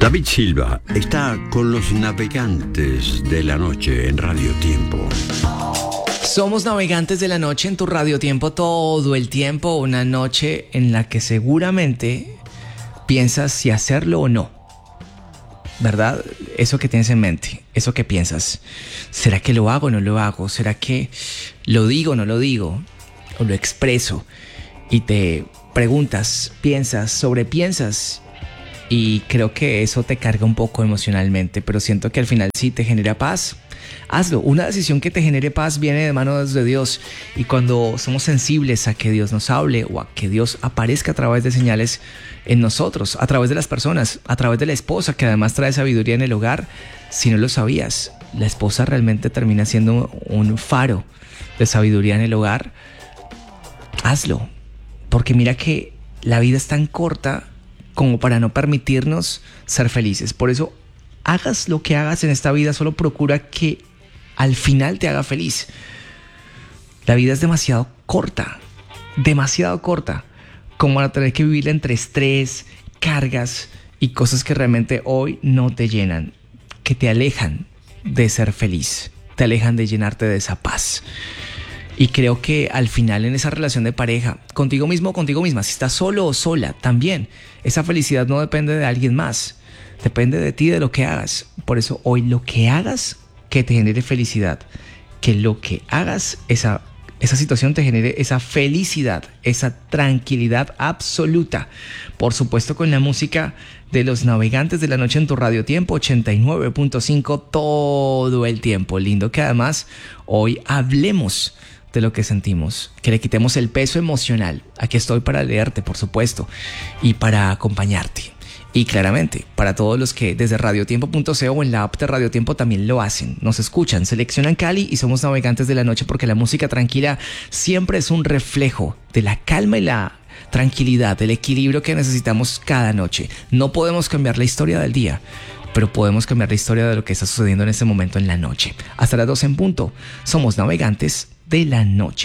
David Silva está con los navegantes de la noche en Radio Tiempo. Somos navegantes de la noche en tu Radio Tiempo todo el tiempo. Una noche en la que seguramente piensas si hacerlo o no. ¿Verdad? Eso que tienes en mente, eso que piensas. ¿Será que lo hago o no lo hago? ¿Será que lo digo o no lo digo? ¿O lo expreso? Y te preguntas, piensas, sobrepiensas. Y creo que eso te carga un poco emocionalmente, pero siento que al final sí te genera paz. Hazlo. Una decisión que te genere paz viene de manos de Dios. Y cuando somos sensibles a que Dios nos hable o a que Dios aparezca a través de señales en nosotros, a través de las personas, a través de la esposa, que además trae sabiduría en el hogar, si no lo sabías, la esposa realmente termina siendo un faro de sabiduría en el hogar. Hazlo. Porque mira que la vida es tan corta como para no permitirnos ser felices. Por eso, hagas lo que hagas en esta vida, solo procura que al final te haga feliz. La vida es demasiado corta como para tener que vivir entre estrés, cargas y cosas que realmente hoy no te llenan, que te alejan de ser feliz, te alejan de llenarte de esa paz. Y creo que al final en esa relación de pareja, contigo mismo o contigo misma, si estás solo o sola, también esa felicidad no depende de alguien más, depende de ti, de lo que hagas. Por eso hoy lo que hagas que te genere felicidad, que lo que hagas, esa situación te genere esa felicidad, esa tranquilidad absoluta. Por supuesto con la música de los navegantes de la noche en tu Radio Tiempo 89.5 todo el tiempo. Lindo que además hoy hablemos de lo que sentimos, que le quitemos el peso emocional. Aquí estoy para leerte, por supuesto, y para acompañarte. Y claramente, para todos los que desde radiotiempo.co o en la app de Radio Tiempo también lo hacen, nos escuchan, seleccionan Cali y somos navegantes de la noche, porque la música tranquila siempre es un reflejo de la calma y la tranquilidad, del equilibrio que necesitamos cada noche. No podemos cambiar la historia del día, pero podemos cambiar la historia de lo que está sucediendo en este momento en la noche. Hasta las 12 en punto, somos navegantes de la noche.